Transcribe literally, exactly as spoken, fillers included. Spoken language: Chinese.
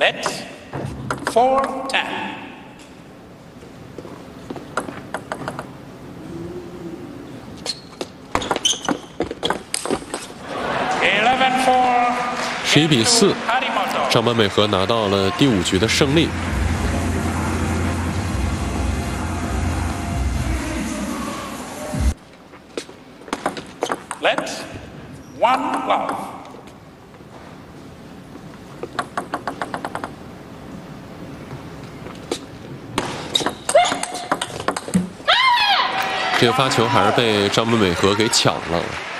Let's four ten. Eleven four. 十一比四， Harimoto. 张本美和拿到了第五局的胜利。 Let's one love. 这个发球还是被张本美和给抢了。